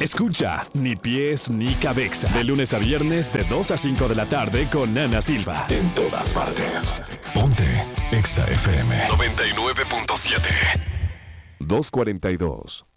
Escucha Ni Pies Ni Cabeza. De lunes a viernes de 2 a 5 de la tarde con Ana Silva. En todas partes. Ponte Exa FM 99.7. 2:42.